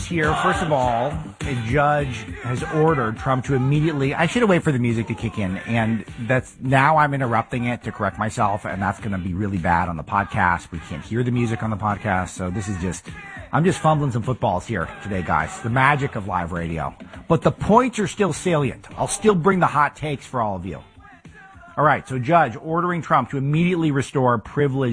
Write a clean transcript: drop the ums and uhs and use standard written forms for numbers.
news here. First of all, a judge has ordered Trump to immediately... I should have waited for the music to kick in, and now I'm interrupting it to correct myself, and that's going to be really bad on the podcast. We can't hear the music on the podcast, so this is just... I'm just fumbling some footballs here today, guys. The magic of live radio. But the points are still salient. I'll still bring the hot takes for all of you. All right, so judge ordering Trump to immediately restore privilege